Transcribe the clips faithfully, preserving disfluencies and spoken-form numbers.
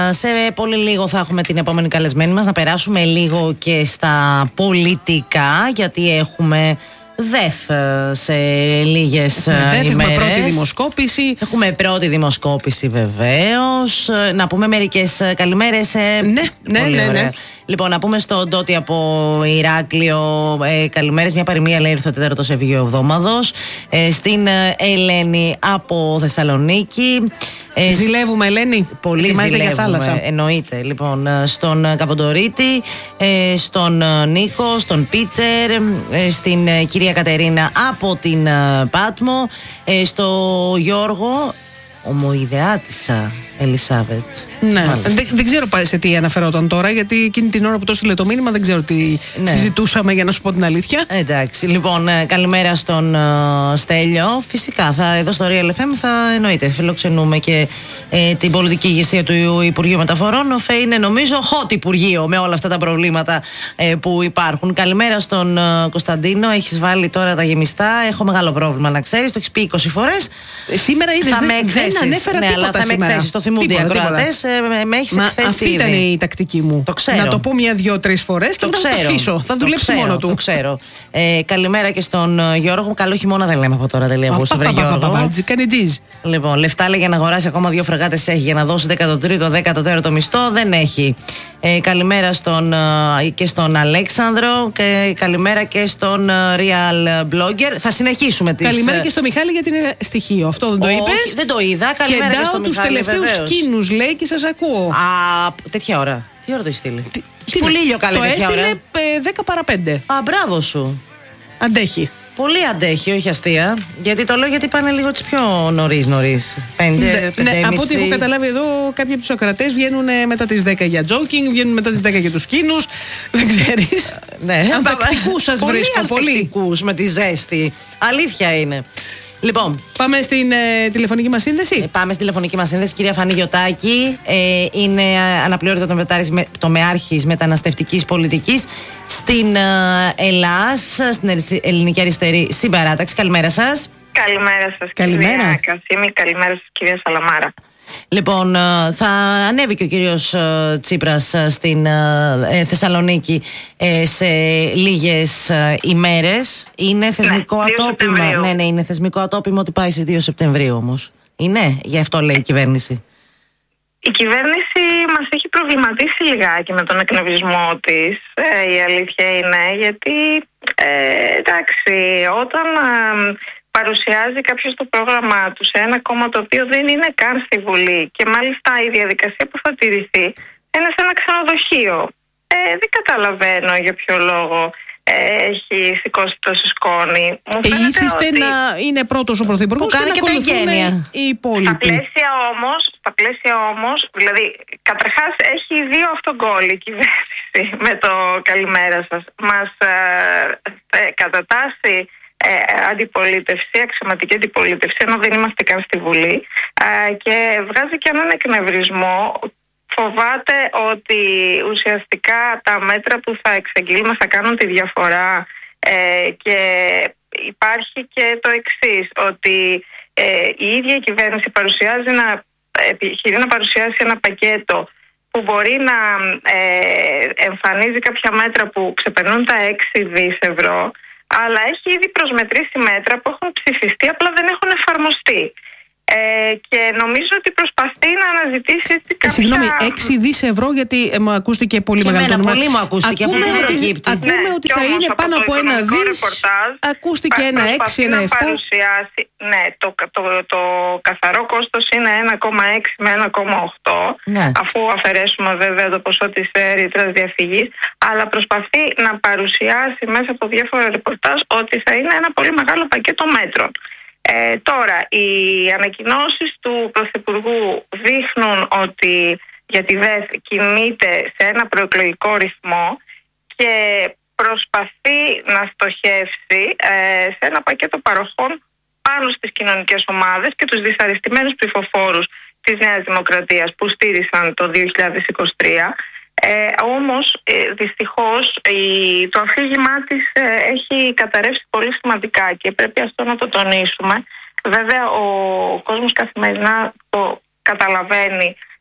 σε πολύ λίγο θα έχουμε την επόμενη καλεσμένη μας. Να περάσουμε λίγο και στα πολιτικά, γιατί έχουμε ΔΕΘ σε λίγες ναι, ημέρες. Έχουμε πρώτη δημοσκόπηση. Έχουμε πρώτη δημοσκόπηση βεβαίως. Να πούμε μερικές καλημέρες. Ναι, ναι, ναι, ναι. Λοιπόν, να πούμε στον Τότι από Ηράκλειο ε, καλημέρες. Μια παροιμία λέει: ήρθε ο τέταρτος Ευγείο Εβδόμαδος. Ε, στην ε, Ελένη από Θεσσαλονίκη. Ε, ζηλεύουμε, Ελένη. Πολύ ζηλεύουμε, για θάλασσα. Εννοείται. Λοιπόν, στον Καβοντορίτη, ε, στον Νίκο, στον Πίτερ, ε, στην ε, κυρία Κατερίνα από την ε, Πάτμο, ε, στο Γιώργο, ομοειδεάτισσα Ελισάβετ. Ναι. Δεν, δεν ξέρω σε τι αναφερόταν τώρα, γιατί εκείνη την ώρα που το έστειλε το μήνυμα δεν ξέρω τι ναι. συζητούσαμε, για να σου πω την αλήθεια. Εντάξει. Λοιπόν, καλημέρα στον uh, Στέλιο. Φυσικά, θα, εδώ στο Real εφ εμ θα εννοείται φιλοξενούμε και ε, την πολιτική ηγεσία του Υπουργείου Μεταφορών. Ο ΦΕ είναι, νομίζω, hot Υπουργείο με όλα αυτά τα προβλήματα ε, που υπάρχουν. Καλημέρα στον uh, Κωνσταντίνο. Έχεις βάλει τώρα τα γεμιστά. Έχω μεγάλο πρόβλημα, να ξέρεις. Το έχεις πει είκοσι φορές. Ε, σήμερα είδες, θα δεν, με εκθέσεις. δεν ανέφερα ναι, τίποτα αλλά θα σήμερα. με εκθέσεις. Το θυμούνται οι ακροατές. Ε, με έχεις εκθέσει. Αυτή ήταν η τακτική μου. Το ξέρω. Να το πω μια-δυο-τρεις φορές και μετά θα το αφήσω. Θα δουλέψει ξέρω, μόνο του. Το ξέρω. Ε, καλημέρα και στον Γιώργο. Καλό χειμώνα δεν λέμε από τώρα. Τελεία. Λοιπόν, λεφτά λέει για να αγοράσει ακόμα δύο φρεγάτες έχει, για να δώσει δέκατο τρίτο, δέκατο τέταρτο μισθό. Δεν έχει. Ε, καλημέρα στον, και στον Αλέξανδρο. Και καλημέρα και στον Real Blogger. Θα συνεχίσουμε τις. Καλημέρα και στο Μιχάλη για την στοιχείο. Αυτό δεν το είπες? Δεν το είδα. Καλημέρα και, και στο Μιχάλη. Τους τελευταίους σκήνους λέει και σας ακούω. Α, τέτοια ώρα. Τι ώρα το έχει στείλει? Τι, τι πολύ ήλιο καλή. Το έστειλε δέκα παρά πέντε. Α, μπράβο σου. Αντέχει. Πολύ αντέχει, όχι αστεία. Γιατί το λέω, γιατί πάνε λίγο πιο νωρίς νωρίς. Πέντε, ναι, ναι, από ό,τι έχω καταλάβει εδώ, κάποιοι από τους ακροατές βγαίνουν μετά τις δέκα για jogging, βγαίνουν μετά τις δέκα για τους σκήνους. Δεν ξέρεις. Ναι, ανθεκτικούς σας βρίσκω πολύ. Ανθεκτικούς με τη ζέστη. Αλήθεια είναι. Λοιπόν, πάμε στην ε, τηλεφωνική μας σύνδεση. Ε, πάμε στην τηλεφωνική μας σύνδεση. Κυρία Φανή Γιωτάκη, ε, είναι αναπληρωτή τομεάρχης μεταναστευτικής πολιτικής στην ε, Ελλάς, στην Ελληνική Αριστερή Συμπαράταξη. Καλημέρα σας. Καλημέρα σας, καλημέρα. Κυρία Κασίμη. Καλημέρα σας, κυρία Σαλαμάρα. Λοιπόν, θα ανέβει και ο κύριος Τσίπρας στην Θεσσαλονίκη σε λίγες ημέρες. Είναι θεσμικό ναι, ατόπιμο. Ναι, ναι, είναι θεσμικό ατόπιμο ότι πάει στις δύο Σεπτεμβρίου όμως. Είναι, γι' αυτό λέει η κυβέρνηση. Η κυβέρνηση μας έχει προβληματίσει λιγάκι με τον εκνευρισμό της, ε, η αλήθεια είναι, γιατί ε, εντάξει, όταν ε, παρουσιάζει κάποιος το πρόγραμμά του σε ένα κόμμα το οποίο δεν είναι καν στη Βουλή και μάλιστα η διαδικασία που θα τηρηθεί είναι σε ένα ξενοδοχείο. Ε, δεν καταλαβαίνω για ποιο λόγο ε, έχει σηκώσει τόσο σκόνη. Ε, ήθιστε ότι να είναι πρώτος ο Πρωθυπουργός και να ακολουθούν οι υπόλοιποι. Στα πλαίσια όμως, στα πλαίσια όμως, δηλαδή καταρχάς έχει δύο αυτογκόλ η κυβέρνηση με το καλημέρα σας. Μας ε, ε, κατατάσσει Ε, αντιπολίτευση, αξιωματική αντιπολίτευση, ενώ δεν είμαστε καν στη Βουλή, ε, και βγάζει και έναν εκνευρισμό. Φοβάται ότι ουσιαστικά τα μέτρα που θα εξαγγείλουμε θα κάνουν τη διαφορά, ε, και υπάρχει και το εξής, ότι ε, η ίδια η κυβέρνηση παρουσιάζει να, επιχειρεί να παρουσιάσει ένα πακέτο που μπορεί να ε, εμφανίζει κάποια μέτρα που ξεπερνούν τα έξι δισεκατομμύρια ευρώ, αλλά έχει ήδη προσμετρήσει μέτρα που έχουν ψηφιστεί, απλά δεν έχουν εφαρμοστεί. Ε, και νομίζω ότι προσπαθεί να αναζητήσει κάποια... Συγγνώμη, έξι δισεκατομμύρια ευρώ, γιατί ε, μου ακούστηκε πολύ και μεγάλο νούμερο. Πολύ μου ακούστηκε. Ακούμε από ότι, ακούμε ναι, ότι θα είναι πάνω από ένα δις. Ακούστηκε ένα έξι, ένα επτά. Ναι, το, το, το, το καθαρό κόστος είναι ένα κόμμα έξι με ένα κόμμα οκτώ, ναι, αφού αφαιρέσουμε βέβαια το ποσό της ρήτρας διαφυγής, αλλά προσπαθεί να παρουσιάσει μέσα από διάφορα ρεπορτάζ ότι θα είναι ένα πολύ μεγάλο πακέτο μέτρων. Ε, τώρα, οι ανακοινώσεις του Πρωθυπουργού δείχνουν ότι για τη ΔΕΘ κινείται σε ένα προεκλογικό ρυθμό και προσπαθεί να στοχεύσει ε, σε ένα πακέτο παροχών πάνω στις κοινωνικές ομάδες και τους δυσαρεστημένους ψηφοφόρους της Νέας Δημοκρατίας που στήρισαν το δύο χιλιάδες είκοσι τρία. Ε, όμως ε, δυστυχώς η, το αφήγημά της ε, έχει καταρρεύσει πολύ σημαντικά και πρέπει αυτό να το τονίσουμε. Βέβαια ο κόσμος καθημερινά το καταλαβαίνει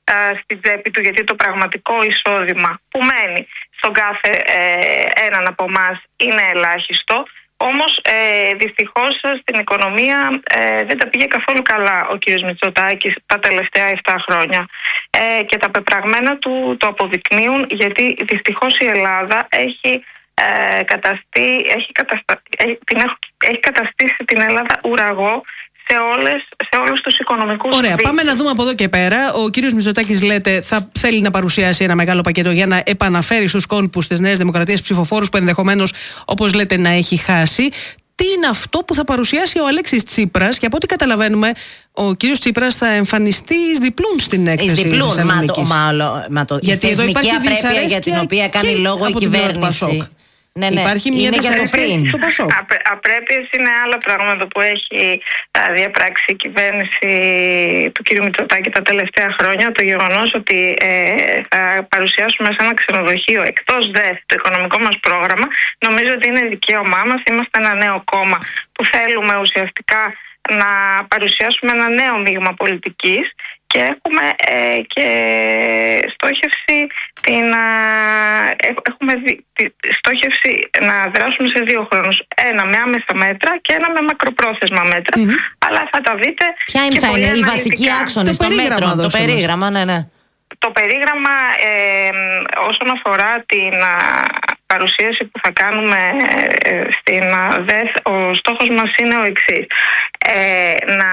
στην τσέπη του, γιατί το πραγματικό εισόδημα που μένει στον κάθε ε, έναν από εμάς είναι ελάχιστο. Όμως ε, δυστυχώς στην οικονομία ε, δεν τα πήγε καθόλου καλά ο κύριος Μητσοτάκης τα τελευταία επτά χρόνια ε, και τα πεπραγμένα του το αποδεικνύουν, γιατί δυστυχώς η Ελλάδα έχει, ε, καταστεί, έχει, καταστα... την έχει, έχει καταστήσει την Ελλάδα ουραγό σε, όλες, σε όλους τους οικονομικούς Ωραία, δείκτες. πάμε να δούμε από εδώ και πέρα. Ο κύριος Μητσοτάκης, λέτε, θα θέλει να παρουσιάσει ένα μεγάλο πακέτο για να επαναφέρει στους κόλπους της Νέας Δημοκρατίας ψηφοφόρους που ενδεχομένως, όπως λέτε, να έχει χάσει. Τι είναι αυτό που θα παρουσιάσει ο Αλέξης Τσίπρας? Και από ό,τι καταλαβαίνουμε, ο κύριος Τσίπρας θα εμφανιστεί εις διπλούν στην έκθεση της Θεσσαλονίκης. Μα το, μα το, γιατί η εδώ θεσμική υπάρχει απρέπεια για την οποία κάνει λόγο η κυβέρνηση. Ναι, ναι. Υπάρχει μια δυσαρέσκεια στο Πασόκ. Απρέ, απρέπειες είναι άλλα πράγματα που έχει α, διαπράξει η κυβέρνηση του κ. Μητσοτάκη τα τελευταία χρόνια. Το γεγονός ότι ε, θα παρουσιάσουμε σε ένα ξενοδοχείο εκτός ΔΕΘ το οικονομικό μας πρόγραμμα, νομίζω ότι είναι δικαίωμά μας. Είμαστε ένα νέο κόμμα που θέλουμε ουσιαστικά να παρουσιάσουμε ένα νέο μείγμα πολιτικής και έχουμε ε, και στόχευση την, ε, έχουμε δι, τη, στόχευση να δράσουμε σε δύο χρόνους. Ένα με άμεσα μέτρα και ένα με μακροπρόθεσμα μέτρα. Mm-hmm. Αλλά θα τα δείτε. Ποια είναι, θα είναι οι βασικοί άξονες των μέτρων? Το περίγραμμα, ναι, ναι. Το περίγραμμα ε, όσον αφορά την α, παρουσίαση που θα κάνουμε ε, στην α, ΔΕΘ, ο στόχος μας είναι ο εξής. Ε, να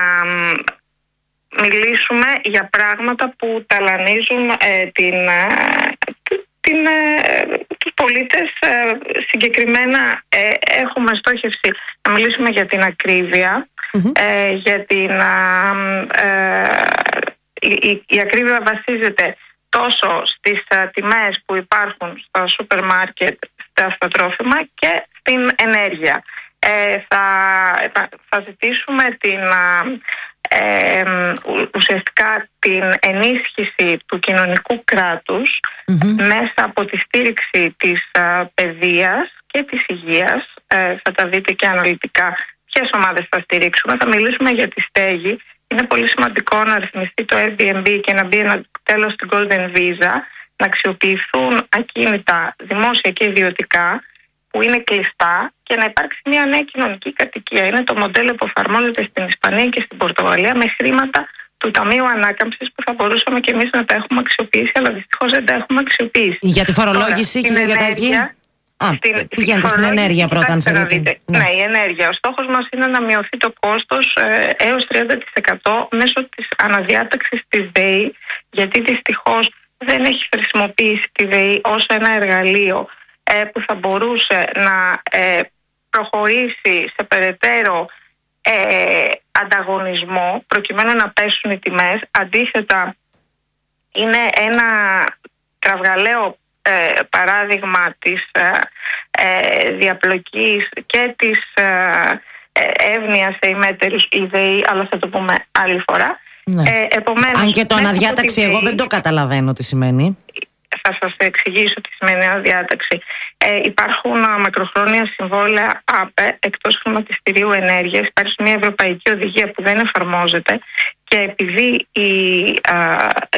μιλήσουμε για πράγματα που ταλανίζουν ε, την, ε, την, ε, τους πολίτες. Ε, συγκεκριμένα ε, έχουμε στόχευση να μιλήσουμε για την ακρίβεια, mm-hmm. ε, για την... Ε, η, η, η ακρίβεια βασίζεται τόσο στις ε, τιμές που υπάρχουν στα σούπερ μάρκετ, στα, στα τρόφιμα και στην ενέργεια. Ε, θα, θα ζητήσουμε την... Ε, ουσιαστικά την ενίσχυση του κοινωνικού κράτους mm-hmm. μέσα από τη στήριξη της α, παιδείας και της υγείας. Ε, θα τα δείτε και αναλυτικά ποιες ομάδες θα στηρίξουμε. Θα μιλήσουμε για τη στέγη. Είναι πολύ σημαντικό να ρυθμιστεί το Airbnb και να μπει ένα τέλος στην Golden Visa, να αξιοποιηθούν ακίνητα δημόσια και ιδιωτικά που είναι κλειστά και να υπάρξει μια νέα κοινωνική κατοικία. Είναι το μοντέλο που εφαρμόζεται στην Ισπανία και στην Πορτογαλία με χρήματα του Ταμείου Ανάκαμψης που θα μπορούσαμε και εμείς να τα έχουμε αξιοποιήσει, αλλά δυστυχώς δεν τα έχουμε αξιοποιήσει. Για τη φορολόγηση, κύριε Γιωτάκη. Α, στην, πηγαίνετε στην ενέργεια πρώτα, αν θέλετε. Ναι. ναι, η ενέργεια. Ο στόχος μας είναι να μειωθεί το κόστος ε, έως τριάντα τοις εκατό μέσω της αναδιάταξης της ΔΕΗ, γιατί δυστυχώς δεν έχει χρησιμοποιήσει τη ΔΕΗ ως ένα εργαλείο ε, που θα μπορούσε να ε, προχωρήσει σε περαιτέρω ε, ανταγωνισμό προκειμένου να πέσουν οι τιμές. Αντίθετα, είναι ένα κραυγαλαίο ε, παράδειγμα της ε, ε, διαπλοκής και της ε, ε, εύνοιας σε ημέτερους η ΔΕΗ, αλλά θα το πούμε άλλη φορά. Ναι. Ε, επομένως, αν και το αναδιάταξη εγώ δεν το καταλαβαίνω τι σημαίνει. Θα σας εξηγήσω τι σημαίνει αναδιάταξη. Ε, υπάρχουν α, μακροχρόνια συμβόλαια ΑΠΕ εκτός χρηματιστηρίου ενέργειας. Υπάρχει μια ευρωπαϊκή οδηγία που δεν εφαρμόζεται και επειδή η, α,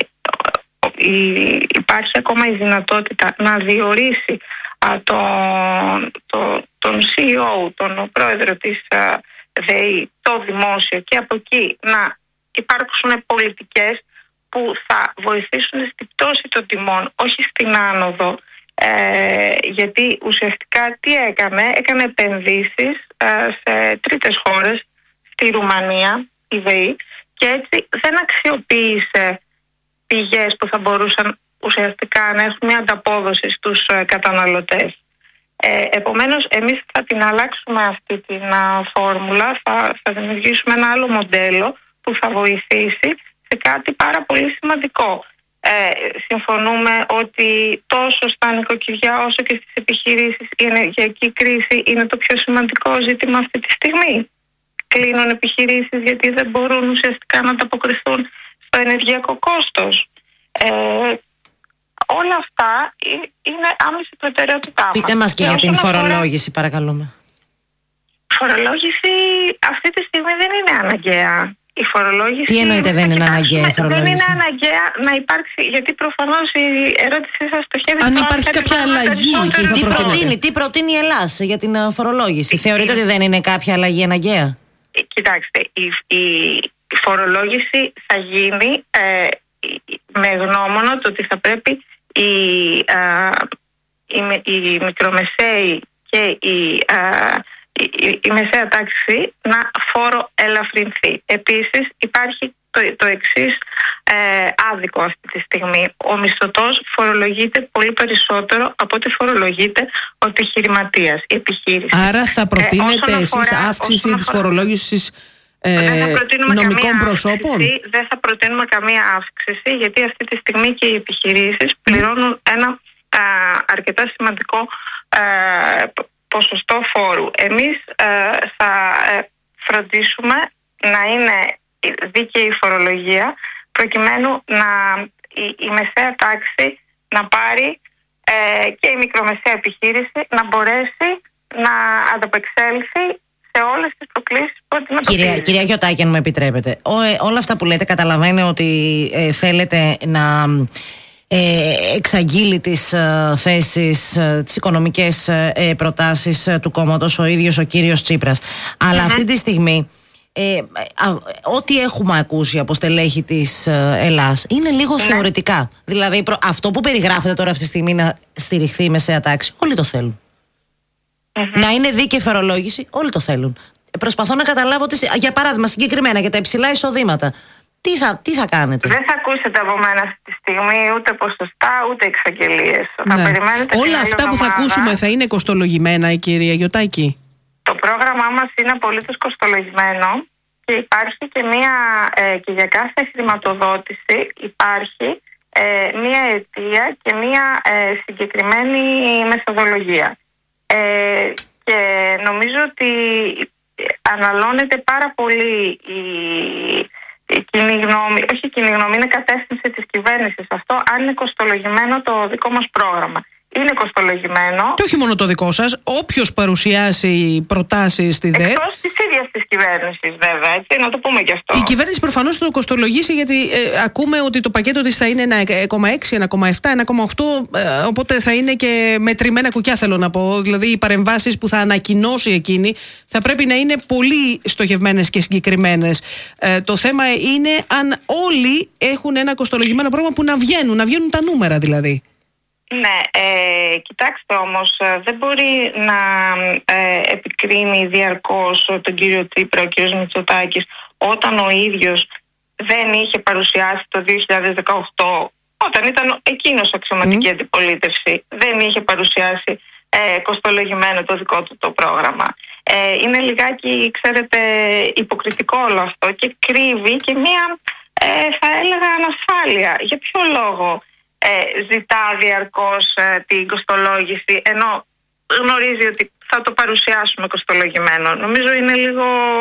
η, υπάρχει ακόμα η δυνατότητα να διορίσει α, τον, το, τον σι ι ο, τον πρόεδρο της α, ΔΕΗ, το δημόσιο, και από εκεί να υπάρξουν πολιτικές που θα βοηθήσουν στην πτώση των τιμών, όχι στην άνοδο, ε, γιατί ουσιαστικά τι έκανε, έκανε επενδύσεις ε, σε τρίτες χώρες, στη Ρουμανία, η ΔΕΗ, και έτσι δεν αξιοποίησε πηγές που θα μπορούσαν ουσιαστικά να έχουν μια ανταπόδοση στους ε, καταναλωτές. Ε, επομένως, εμείς θα την αλλάξουμε αυτή την α, φόρμουλα, θα, θα δημιουργήσουμε ένα άλλο μοντέλο που θα βοηθήσει σε κάτι πάρα πολύ σημαντικό. Ε, συμφωνούμε ότι τόσο στα νοικοκυριά όσο και στις επιχειρήσεις η ενεργειακή κρίση είναι το πιο σημαντικό ζήτημα αυτή τη στιγμή. Κλείνουν επιχειρήσεις γιατί δεν μπορούν ουσιαστικά να ανταποκριθούν στο ενεργειακό κόστος. Ε, όλα αυτά είναι άμεση προτεραιότητά μας. Πείτε μας και, και για την φορολόγηση, αφορά... παρακαλούμε. Φορολόγηση αυτή τη στιγμή δεν είναι αναγκαία. η φορολόγηση... Τι εννοείται δεν είναι αναγκαία η φορολόγηση? Δεν είναι αναγκαία να υπάρξει, γιατί προφανώς η ερώτησή σας στοχεύει... Αν υπάρχει κάποια αλλαγή, τι προτείνει, τι προτείνει η Ελλάς για την φορολόγηση? Θεωρείτε ότι δεν είναι κάποια αλλαγή αναγκαία? Κοιτάξτε, η, η, η φορολόγηση θα γίνει ε, με γνώμονα το ότι θα πρέπει η, α, η, η μικρομεσαίοι και η, α, η, η μεσαία τάξη να φοροελαφρυνθεί. Επίσης υπάρχει το, το εξής ε, άδικο αυτή τη στιγμή. Ο μισθωτός φορολογείται πολύ περισσότερο από ό,τι φορολογείται ο επιχειρηματίας, η επιχείρηση. Άρα θα προτείνετε ε, εσείς αύξηση της φορολόγησης ε, νομικών προσώπων? Αύξηση, δεν θα προτείνουμε καμία αύξηση, γιατί αυτή τη στιγμή και οι επιχειρήσεις πληρώνουν ένα α, αρκετά σημαντικό α, ποσοστό φόρου. Εμείς α, θα α, φροντίσουμε να είναι δίκαιη η φορολογία, προκειμένου να η, η μεσαία τάξη να πάρει ε, και η μικρομεσαία επιχείρηση να μπορέσει να ανταπεξέλθει σε όλες τις προκλήσεις που αντιμετωπίζει. Κυρία, κυρία Γιωτάκη, αν μου επιτρέπετε, Ό, ε, όλα αυτά που λέτε καταλαβαίνω ότι ε, θέλετε να ε, εξαγγείλει τις ε, θέσεις, ε, τις οικονομικές ε, προτάσεις ε, του κόμματος ο ίδιος ο κύριος Τσίπρας. Αλλά mm-hmm. αυτή τη στιγμή Ε, α, ό,τι έχουμε ακούσει από στελέχη της ε, Ελλάς είναι λίγο ναι. θεωρητικά. Δηλαδή προ, αυτό που περιγράφεται τώρα αυτή τη στιγμή να στηριχθεί η μεσαία τάξη, όλοι το θέλουν. Mm-hmm. Να είναι δίκαιη φορολόγηση, όλοι το θέλουν. Ε, προσπαθώ να καταλάβω, τι, για παράδειγμα συγκεκριμένα για τα υψηλά εισοδήματα. Τι θα, τι θα κάνετε? Δεν θα ακούσετε από μένα αυτή τη στιγμή ούτε ποσοστά ούτε εξαγγελίες. Ναι. Θα περιμένετε όλα αυτά που εβδομάδα. Θα ακούσουμε θα είναι κοστολογημένα, η κυρία Γιωτάκη? Το πρόγραμμά μας είναι απολύτως κοστολογημένο και υπάρχει και, μία, ε, και για κάθε χρηματοδότηση υπάρχει ε, μία αιτία και μία ε, συγκεκριμένη μεθοδολογία. Ε, και νομίζω ότι αναλώνεται πάρα πολύ η, η κοινή γνώμη, όχι η κοινή γνώμη, είναι κατεύθυνση της κυβέρνησης αυτό, αν είναι κοστολογημένο το δικό μας πρόγραμμα. Είναι κοστολογημένο. Και όχι μόνο το δικό σας, όποιος παρουσιάσει προτάσεις στη ΔΕΘ. Εκτός της ίδιας της κυβέρνησης, βέβαια, έτσι, να το πούμε και αυτό. Η κυβέρνηση προφανώς το κοστολογήσει, γιατί ε, ακούμε ότι το πακέτο της θα είναι ένα κόμμα έξι, ένα κόμμα επτά, ένα κόμμα οκτώ, ε, οπότε θα είναι και μετρημένα κουκιά, θέλω να πω. Δηλαδή, οι παρεμβάσεις που θα ανακοινώσει εκείνη θα πρέπει να είναι πολύ στοχευμένες και συγκεκριμένες. Ε, το θέμα είναι αν όλοι έχουν ένα κοστολογημένο πρόγραμμα που να βγαίνουν, να βγαίνουν τα νούμερα δηλαδή. Ναι, ε, κοιτάξτε όμως, δεν μπορεί να ε, επικρίνει διαρκώς τον κύριο Τσίπρα, ο κύριος Μητσοτάκης, όταν ο ίδιος δεν είχε παρουσιάσει το δύο χιλιάδες δεκαοκτώ, όταν ήταν εκείνος αξιωματική mm. αντιπολίτευση, δεν είχε παρουσιάσει ε, κοστολογημένο το δικό του το πρόγραμμα. Ε, είναι λιγάκι, ξέρετε, υποκριτικό όλο αυτό και κρύβει και μία, ε, θα έλεγα, ανασφάλεια. Για ποιο λόγο Ε, ζητά διαρκώς ε, την κοστολόγηση, ενώ γνωρίζει ότι θα το παρουσιάσουμε κοστολογημένο? Νομίζω είναι λίγο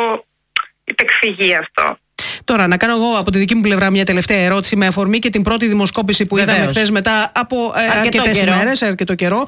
υπεκφυγή αυτό. Τώρα, να κάνω εγώ από τη δική μου πλευρά μια τελευταία ερώτηση με αφορμή και την πρώτη δημοσκόπηση που είδαμε χθες μετά από ε, αρκετές ημέρες, αρκετό καιρό.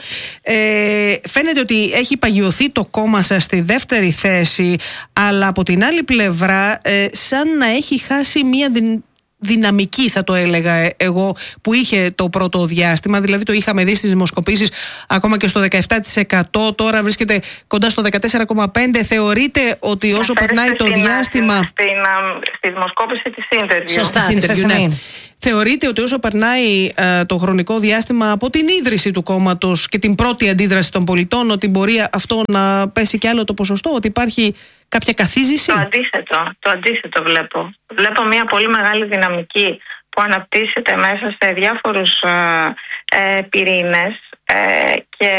Ε, φαίνεται ότι έχει παγιωθεί το κόμμα σας στη δεύτερη θέση, αλλά από την άλλη πλευρά ε, σαν να έχει χάσει μια δυνατότητα δυναμική, θα το έλεγα εγώ, που είχε το πρώτο διάστημα. Δηλαδή το είχαμε δει στις δημοσκοπήσεις ακόμα και στο δεκαεπτά τοις εκατό, τώρα βρίσκεται κοντά στο δεκατέσσερα κόμμα πέντε τοις εκατό. Θεωρείτε ότι όσο περνάει το διάστημα... Στην, στη δημοσκόπηση της Interview. Σωστά, της Interview, ναι. Θεωρείτε ότι όσο περνάει ε, το χρονικό διάστημα από την ίδρυση του κόμματος και την πρώτη αντίδραση των πολιτών, ότι μπορεί αυτό να πέσει κι άλλο το ποσοστό, ότι υπάρχει κάποια καθίζηση? Το αντίθετο, το αντίθετο βλέπω. Βλέπω μια πολύ μεγάλη δυναμική που αναπτύσσεται μέσα σε διάφορους ε, ε, πυρήνες ε, και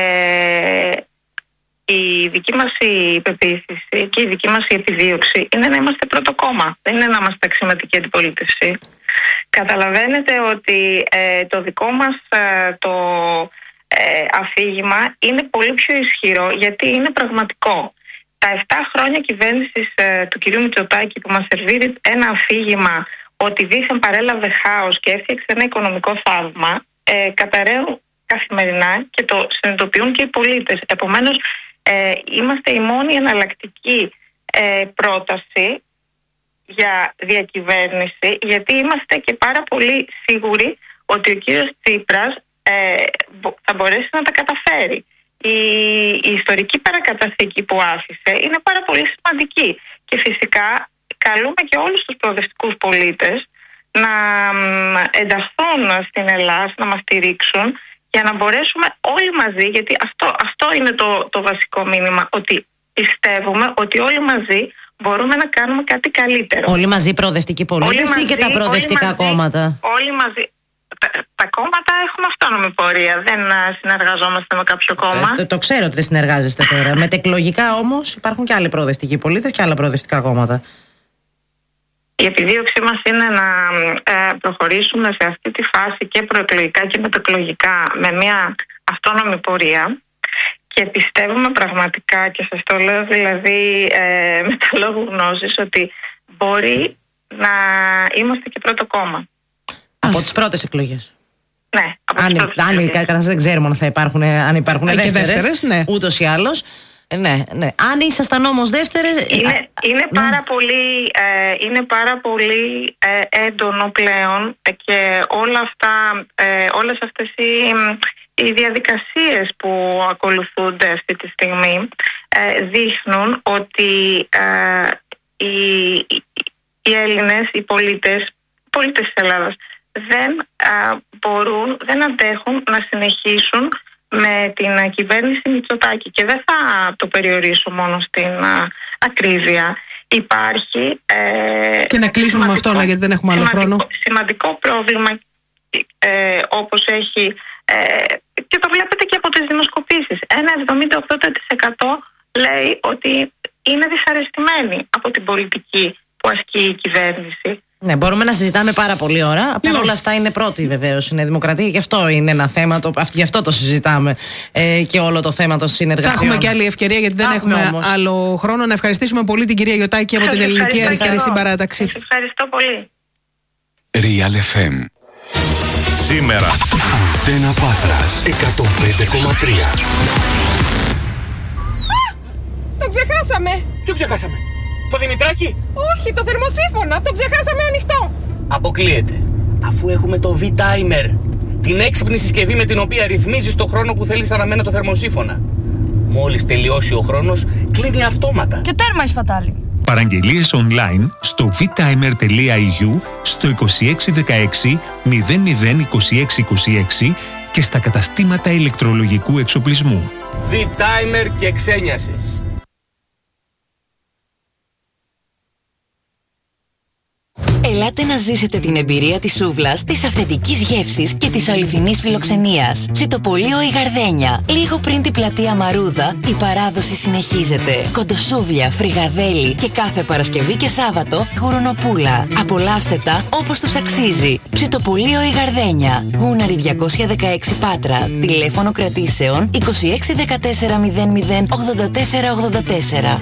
η δική μας η πεποίθηση και η δική μας η επιδίωξη είναι να είμαστε πρώτο κόμμα, δεν είναι να είμαστε αξιωματική αντιπολίτευση. Καταλαβαίνετε ότι ε, το δικό μας ε, το ε, αφήγημα είναι πολύ πιο ισχυρό, γιατί είναι πραγματικό. Τα επτά χρόνια κυβέρνησης ε, του κυρίου Μητσοτάκη που μας σερβίρει ένα αφήγημα ότι δήθεν παρέλαβε χάος και έφτιαξε ένα οικονομικό θαύμα, ε, καταραίουν καθημερινά και το συνειδητοποιούν και οι πολίτες. Επομένως, ε, είμαστε η μόνη εναλλακτική ε, πρόταση για διακυβέρνηση, γιατί είμαστε και πάρα πολύ σίγουροι ότι ο κύριος Τσίπρας ε, θα μπορέσει να τα καταφέρει. Η, η ιστορική παρακαταθήκη που άφησε είναι πάρα πολύ σημαντική και φυσικά καλούμε και όλους τους προοδευτικούς πολίτες να ενταχθούν στην Ελλάδα, να μας στηρίξουν για να μπορέσουμε όλοι μαζί, γιατί αυτό, αυτό είναι το, το βασικό μήνυμα, ότι πιστεύουμε ότι όλοι μαζί μπορούμε να κάνουμε κάτι καλύτερο. Όλοι μαζί προοδευτικοί πολίτες ή και τα προοδευτικά όλοι κόμματα? Όλοι μαζί. Τα, τα κόμματα έχουμε αυτόνομη πορεία. Δεν συνεργαζόμαστε με κάποιο κόμμα. Ε, το, το ξέρω ότι δεν συνεργάζεστε τώρα. Μετεκλογικά όμως υπάρχουν και άλλοι προοδευτικοί πολίτες και άλλα προοδευτικά κόμματα. Η επιδίωξή μας είναι να ε, προχωρήσουμε σε αυτή τη φάση και προεκλογικά και μετεκλογικά με μια αυτόνομη πορεία και πιστεύουμε πραγματικά, και σας το λέω δηλαδή ε, με τα λόγου γνώσης, ότι μπορεί να είμαστε και πρώτο κόμμα. Από τις πρώτες εκλογές. Ναι, από αν, τις πρώτες αν, εκλογές. αν δεν ξέρουμε αν θα υπάρχουν, αν υπάρχουν ε, δεύτερες, δεύτερες, ναι. ούτως ή άλλως. Ναι, ναι. Αν ήσασταν όμως δεύτερες... Είναι, είναι, ναι. πάρα πολύ, ε, είναι πάρα πολύ ε, έντονο πλέον και όλα αυτά, ε, όλες αυτές οι, οι διαδικασίες που ακολουθούνται αυτή τη στιγμή ε, δείχνουν ότι ε, οι, οι Έλληνες, οι πολίτες, οι πολίτες της Ελλάδας δεν ε, μπορούν, δεν αντέχουν να συνεχίσουν με την κυβέρνηση Μητσοτάκη, και δεν θα το περιορίσω μόνο στην α, ακρίβεια. Υπάρχει ε, και να κλείσουμε με αυτό, γιατί δεν έχουμε άλλο σημαντικό, χρόνο. Σημαντικό πρόβλημα ε, όπως έχει ε, και το βλέπετε και από τις δημοσκοπήσεις. Ένα εβδομήντα οκτώ τοις εκατό λέει ότι είναι δυσαρεστημένοι από την πολιτική που ασκεί η κυβέρνηση. Ναι, μπορούμε να συζητάμε πάρα πολλή ώρα. Απλά όλα αυτά είναι πρώτη, βεβαίως. Είναι δημοκρατία και αυτό είναι ένα θέμα. Το, γι' αυτό το συζητάμε ε, και όλο το θέμα των συνεργασιών. Θα έχουμε και άλλη ευκαιρία, γιατί δεν έχουμε, έχουμε άλλο χρόνο. Να ευχαριστήσουμε πολύ την κυρία Γιωτάκη από την Ελληνική Αριστερή στην Παράταξη. Σας ευχαριστώ πολύ. Real εφ εμ. Σήμερα. Αντένα Πάτρας εκατόν πέντε κόμμα τρία. Το ξεχάσαμε! Ποιο ξεχάσαμε? Το Δημητράκη? Όχι, το θερμοσύφωνα! Το ξεχάσαμε ανοιχτό! Αποκλείεται. Αφού έχουμε το V-Timer, την έξυπνη συσκευή με την οποία ρυθμίζεις το χρόνο που θέλεις να αναμένει το θερμοσύφωνα. Μόλις τελειώσει ο χρόνος, κλείνει αυτόματα. Και τέρμα η σπατάλη. Παραγγελίες online στο vtimer.eu, στο είκοσι έξι δεκαέξι μηδέν μηδέν είκοσι έξι είκοσι έξι και στα καταστήματα ηλεκτρολογικού εξοπλισμού. V-Timer και ξένιασες. Ελάτε να ζήσετε την εμπειρία της σούβλας, της αυθεντικής γεύσης και της αληθινής φιλοξενίας. Ψητοπολείο η Γαρδένια. Λίγο πριν την πλατεία Μαρούδα, η παράδοση συνεχίζεται. Κοντοσούβλια, φρυγαδέλι και κάθε Παρασκευή και Σάββατο γουρνοπούλα. Απολαύστε τα όπως τους αξίζει. Ψητοπολείο η Γαρδένια. Γούναρη διακόσια δεκαέξι Πάτρα. Τηλέφωνο κρατήσεων είκοσι έξι δεκατέσσερα μηδέν μηδέν ογδόντα τέσσερα ογδόντα τέσσερα.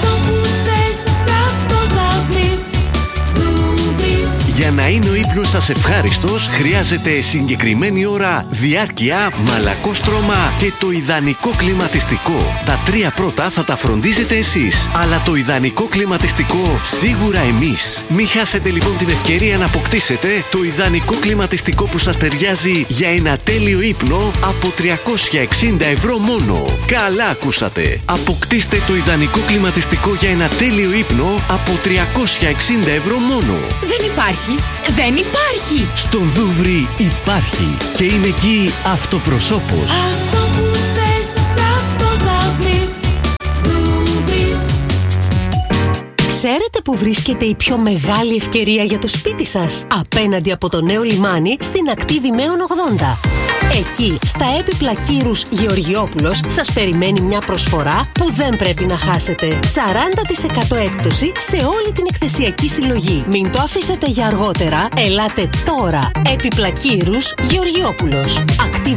Για να είναι ο ύπνος σας ευχάριστος, χρειάζεται συγκεκριμένη ώρα, διάρκεια, μαλακόστρωμα και το ιδανικό κλιματιστικό. Τα τρία πρώτα θα τα φροντίζετε εσείς, αλλά το ιδανικό κλιματιστικό σίγουρα εμείς. Μην χάσετε λοιπόν την ευκαιρία να αποκτήσετε το ιδανικό κλιματιστικό που σας ταιριάζει για ένα τέλειο ύπνο από τριακόσια εξήντα ευρώ μόνο. Καλά ακούσατε! Αποκτήστε το ιδανικό κλιματιστικό για ένα τέλειο ύπνο από τριακόσια εξήντα ευρώ μόνο. Δεν υπάρχει! Δεν υπάρχει! Στον Δούβρι υπάρχει και είναι εκεί αυτοπροσώπος. Αυτό που θες, αυτό θα βρεις. Δούβρις. Ξέρετε που βρίσκεται η πιο μεγάλη ευκαιρία για το σπίτι σας? Απέναντι από το νέο λιμάνι στην ακτή Δημαίων ογδόντα. Εκεί, στα έπιπλα Κύρους Γεωργιόπουλος, σας περιμένει μια προσφορά που δεν πρέπει να χάσετε. σαράντα τοις εκατό έκπτωση σε όλη την εκθεσιακή συλλογή. Μην το αφήσετε για αργότερα. Ελάτε τώρα. Έπιπλα Κύρους Γεωργιόπουλος. Ακτή